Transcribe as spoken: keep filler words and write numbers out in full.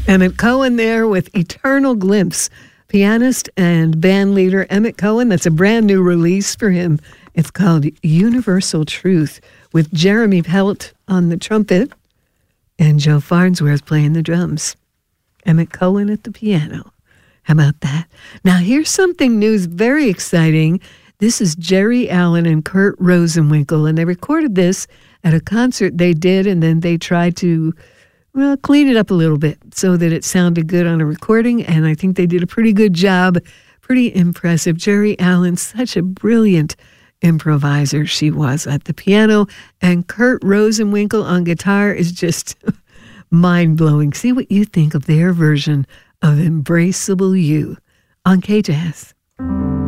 Emmett Cohen there with Eternal Glimpse. Pianist and band leader Emmett Cohen. That's a brand new release for him. It's called Universal Truth with Jeremy Pelt on the trumpet and Joe Farnsworth playing the drums. Emmett Cohen at the piano. How about that? Now here's something new, very exciting. This is Jerry Allen and Kurt Rosenwinkel, and they recorded this at a concert they did, and then they tried to well, clean it up a little bit so that it sounded good on a recording, and I think they did a pretty good job. Pretty impressive. Jerry Allen, such a brilliant improviser she was at the piano, and Kurt Rosenwinkel on guitar is just mind-blowing. See what you think of their version of Embraceable You on K-Jazz.